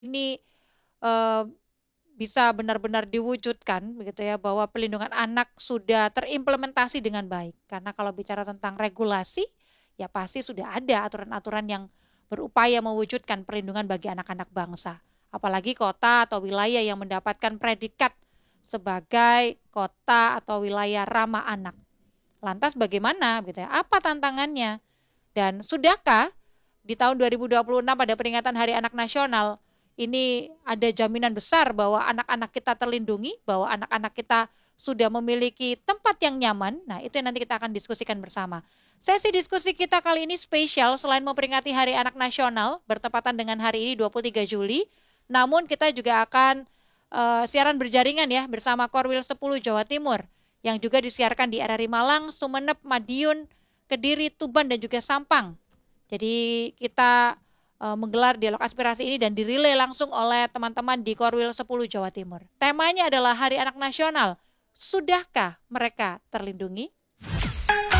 ini eee, bisa benar-benar diwujudkan begitu ya, bahwa pelindungan anak sudah terimplementasi dengan baik. Karena kalau bicara tentang regulasi, ya pasti sudah ada aturan-aturan yang berupaya mewujudkan perlindungan bagi anak-anak bangsa. Apalagi kota atau wilayah yang mendapatkan predikat sebagai kota atau wilayah ramah anak. Lantas bagaimana gitu ya, apa tantangannya? Dan sudahkah di tahun 2026 pada peringatan Hari Anak Nasional, ini ada jaminan besar bahwa anak-anak kita terlindungi, bahwa anak-anak kita sudah memiliki tempat yang nyaman. Nah, itu yang nanti kita akan diskusikan bersama. Sesi diskusi kita kali ini spesial selain memperingati Hari Anak Nasional bertepatan dengan hari ini 23 Juli, namun kita juga akan siaran berjaringan ya bersama Korwil 10 Jawa Timur yang juga disiarkan di RRI Malang, Sumeneb, Madiun, Kediri, Tuban dan juga Sampang. Jadi kita menggelar dialog aspirasi ini dan dirilai langsung oleh teman-teman di Korwil 10 Jawa Timur. Temanya adalah Hari Anak Nasional. Sudahkah mereka terlindungi?